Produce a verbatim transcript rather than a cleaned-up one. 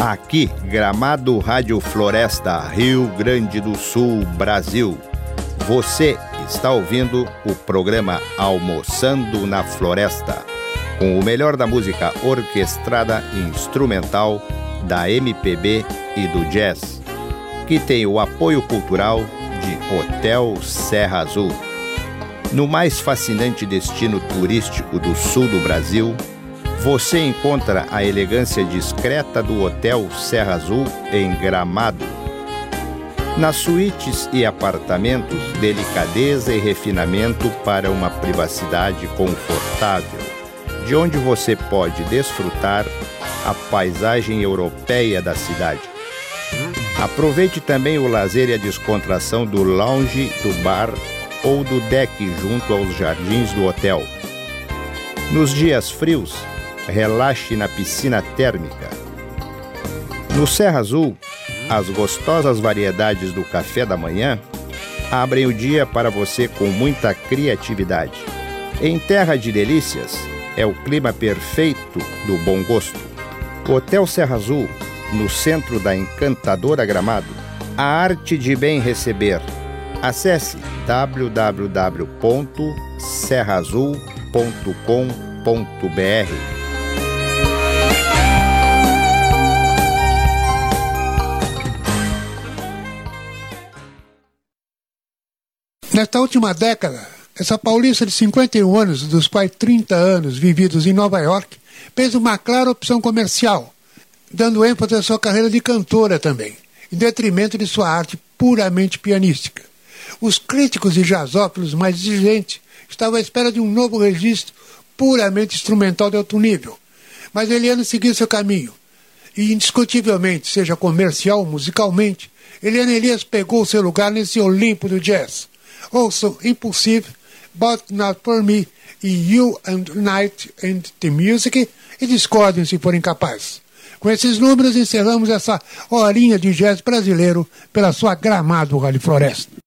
Aqui, Gramado Rádio Floresta, Rio Grande do Sul, Brasil. Você está ouvindo o programa Almoçando na Floresta, com o melhor da música orquestrada e instrumental, da M P B e do jazz, que tem o apoio cultural de Hotel Serra Azul. No mais fascinante destino turístico do sul do Brasil, você encontra a elegância discreta do Hotel Serra Azul em Gramado. Nas suítes e apartamentos, delicadeza e refinamento para uma privacidade confortável, de onde você pode desfrutar a paisagem europeia da cidade. Aproveite também o lazer e a descontração do lounge, do bar ou do deck junto aos jardins do hotel. Nos dias frios, relaxe na piscina térmica. No Serra Azul, as gostosas variedades do café da manhã abrem o dia para você com muita criatividade. Em Terra de Delícias, é o clima perfeito do bom gosto. Hotel Serra Azul, no centro da encantadora Gramado, a arte de bem receber. Acesse w w w ponto serra azul ponto com ponto b r. Nesta última década, essa paulista de cinquenta e um anos, dos quais trinta anos vividos em Nova York, fez uma clara opção comercial, dando ênfase à sua carreira de cantora também, em detrimento de sua arte puramente pianística. Os críticos e jazzófilos mais exigentes estavam à espera de um novo registro puramente instrumental de alto nível, mas Eliane seguiu seu caminho, e indiscutivelmente, seja comercial ou musicalmente, Eliane Elias pegou seu lugar nesse Olimpo do jazz. Also Impulsive, But Not For Me e You and Night and the Music, e discordem se forem capazes. Com esses números encerramos essa horinha de jazz brasileiro pela sua Gramado Rádio Floresta.